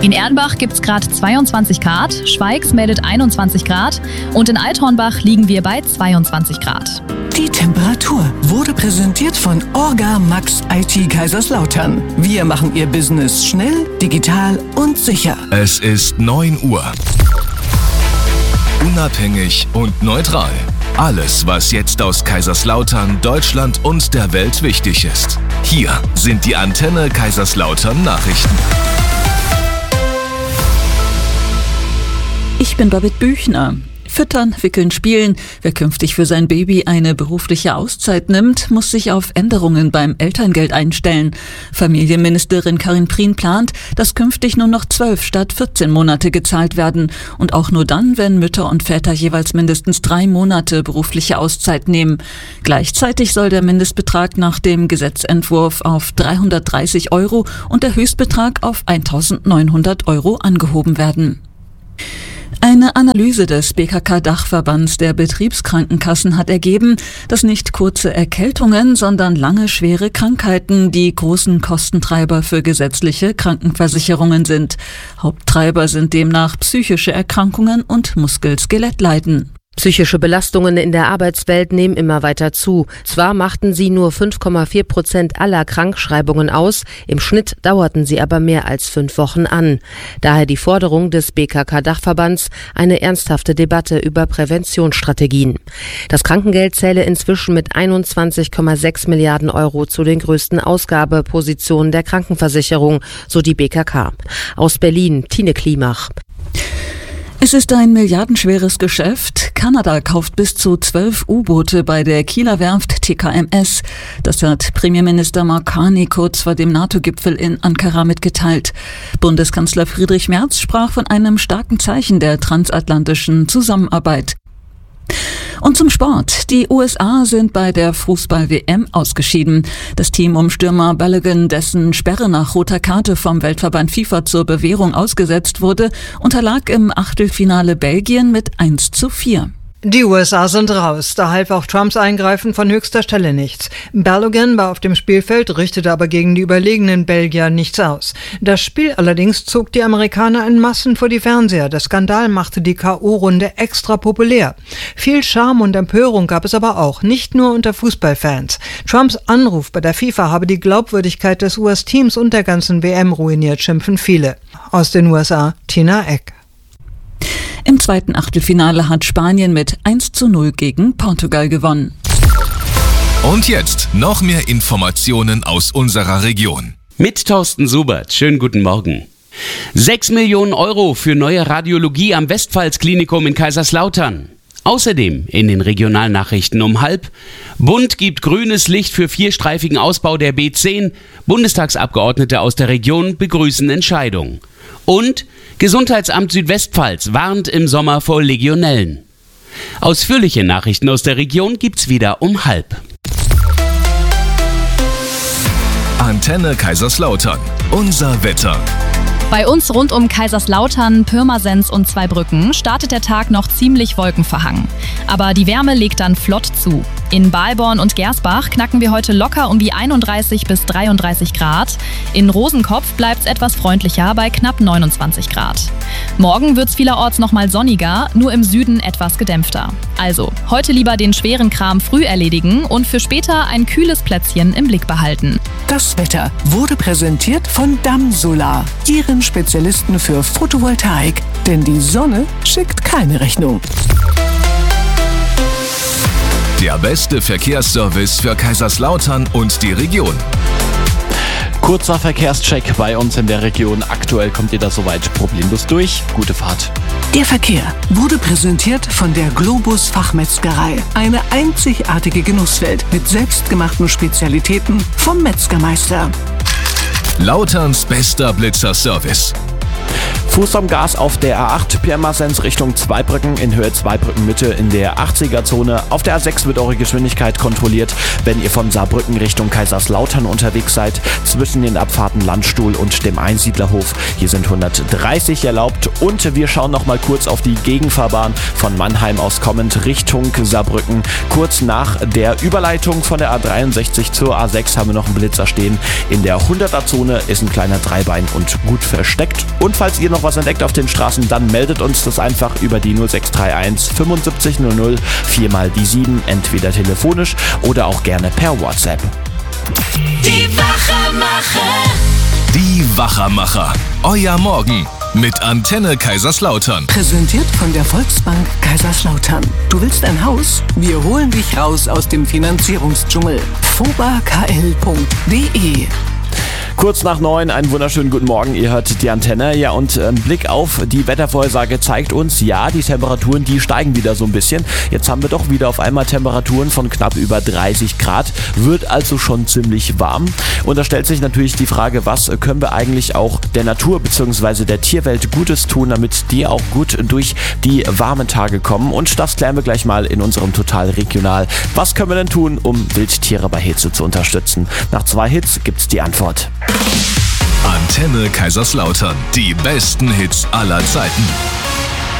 In Erlenbach gibt es gerade 22 Grad, Schweigs meldet 21 Grad und in Althornbach liegen wir bei 22 Grad. Die Temperatur wurde präsentiert von Orga Max IT Kaiserslautern. Wir machen Ihr Business schnell, digital und sicher. Es ist 9 Uhr. Unabhängig und neutral. Alles, was jetzt aus Kaiserslautern, Deutschland und der Welt wichtig ist. Hier sind die Antenne Kaiserslautern Nachrichten. Ich bin Babette Büchner. Füttern, wickeln, spielen. Wer künftig für sein Baby eine berufliche Auszeit nimmt, muss sich auf Änderungen beim Elterngeld einstellen. Familienministerin Karin Prien plant, dass künftig nur noch 12 statt 14 Monate gezahlt werden. Und auch nur dann, wenn Mütter und Väter jeweils mindestens 3 Monate berufliche Auszeit nehmen. Gleichzeitig soll der Mindestbetrag nach dem Gesetzentwurf auf 330 € und der Höchstbetrag auf 1.900 € angehoben werden. Eine Analyse des BKK-Dachverbands der Betriebskrankenkassen hat ergeben, dass nicht kurze Erkältungen, sondern lange schwere Krankheiten die großen Kostentreiber für gesetzliche Krankenversicherungen sind. Haupttreiber sind demnach psychische Erkrankungen und Muskel-Skelettleiden. Psychische Belastungen in der Arbeitswelt nehmen immer weiter zu. Zwar machten sie nur 5,4% aller Krankschreibungen aus, im Schnitt dauerten sie aber mehr als 5 Wochen an. Daher die Forderung des BKK-Dachverbands, eine ernsthafte Debatte über Präventionsstrategien. Das Krankengeld zähle inzwischen mit 21,6 Milliarden € zu den größten Ausgabepositionen der Krankenversicherung, so die BKK. Aus Berlin, Tine Klimach. Es ist ein milliardenschweres Geschäft. Kanada kauft bis zu 12 U-Boote bei der Kieler Werft TKMS. Das hat Premierminister Mark Carney kurz vor dem NATO-Gipfel in Ankara mitgeteilt. Bundeskanzler Friedrich Merz sprach von einem starken Zeichen der transatlantischen Zusammenarbeit. Und zum Sport. Die USA sind bei der Fußball-WM ausgeschieden. Das Team um Stürmer Balogun, dessen Sperre nach roter Karte vom Weltverband FIFA zur Bewährung ausgesetzt wurde, unterlag im Achtelfinale Belgien mit 1:4. Die USA sind raus, da half auch Trumps Eingreifen von höchster Stelle nichts. Balogun war auf dem Spielfeld, richtete aber gegen die überlegenen Belgier nichts aus. Das Spiel allerdings zog die Amerikaner in Massen vor die Fernseher. Der Skandal machte die K.O.-Runde extra populär. Viel Charme und Empörung gab es aber auch, nicht nur unter Fußballfans. Trumps Anruf bei der FIFA habe die Glaubwürdigkeit des US-Teams und der ganzen WM ruiniert, schimpfen viele. Aus den USA, Tina Eck. Im zweiten Achtelfinale hat Spanien mit 1:0 gegen Portugal gewonnen. Und jetzt noch mehr Informationen aus unserer Region. Mit Thorsten Subert. Schönen guten Morgen. 6 Millionen € für neue Radiologie am Westpfalz-Klinikum in Kaiserslautern. Außerdem in den Regionalnachrichten um 12:30. Bund gibt grünes Licht für 4-streifigen Ausbau der B10. Bundestagsabgeordnete aus der Region begrüßen Entscheidung. Und Gesundheitsamt Südwestpfalz warnt im Sommer vor Legionellen. Ausführliche Nachrichten aus der Region gibt's wieder um 12:30. Antenne Kaiserslautern. Unser Wetter. Bei uns rund um Kaiserslautern, Pirmasens und Zweibrücken startet der Tag noch ziemlich wolkenverhangen. Aber die Wärme legt dann flott zu. In Balborn und Gersbach knacken wir heute locker um die 31 bis 33 Grad. In Rosenkopf bleibt es etwas freundlicher bei knapp 29 Grad. Morgen wird es vielerorts nochmal sonniger, nur im Süden etwas gedämpfter. Also, heute lieber den schweren Kram früh erledigen und für später ein kühles Plätzchen im Blick behalten. Das Wetter wurde präsentiert von Damm Solar, Ihren Spezialisten für Photovoltaik. Denn die Sonne schickt keine Rechnung. Der beste Verkehrsservice für Kaiserslautern und die Region. Kurzer Verkehrscheck bei uns in der Region. Aktuell kommt ihr da soweit problemlos durch. Gute Fahrt. Der Verkehr wurde präsentiert von der Globus Fachmetzgerei. Eine einzigartige Genusswelt mit selbstgemachten Spezialitäten vom Metzgermeister. Lauterns bester Blitzerservice. Fuß vom Gas auf der A8 Pirmasens Richtung Zweibrücken in Höhe Zweibrücken Mitte in der 80er-Zone. Auf der A6 wird eure Geschwindigkeit kontrolliert, wenn ihr von Saarbrücken Richtung Kaiserslautern unterwegs seid, zwischen den Abfahrten Landstuhl und dem Einsiedlerhof. Hier sind 130 erlaubt und wir schauen noch mal kurz auf die Gegenfahrbahn von Mannheim aus kommend Richtung Saarbrücken. Kurz nach der Überleitung von der A63 zur A6 haben wir noch einen Blitzer stehen. In der 100er-Zone ist ein kleiner Dreibein und gut versteckt. Und falls ihr noch was entdeckt auf den Straßen, dann meldet uns das einfach über die 0631 75 00 4 mal die 7, entweder telefonisch oder auch gerne per WhatsApp. Die Wachermacher. Euer Morgen mit Antenne Kaiserslautern. Präsentiert von der Volksbank Kaiserslautern. Du willst ein Haus? Wir holen dich raus aus dem Finanzierungsdschungel. fobakl.de. Kurz nach 9, einen wunderschönen guten Morgen, ihr hört die Antenne. Ja, und ein Blick auf die Wettervorhersage zeigt uns, ja, die Temperaturen, die steigen wieder so ein bisschen. Jetzt haben wir doch wieder auf einmal Temperaturen von knapp über 30 Grad, wird also schon ziemlich warm. Und da stellt sich natürlich die Frage, was können wir eigentlich auch der Natur bzw. der Tierwelt Gutes tun, damit die auch gut durch die warmen Tage kommen. Und das klären wir gleich mal in unserem Total Regional. Was können wir denn tun, um Wildtiere bei Hitze zu unterstützen? Nach 2 Hits gibt's die Antwort. Antenne Kaiserslautern. Die besten Hits aller Zeiten.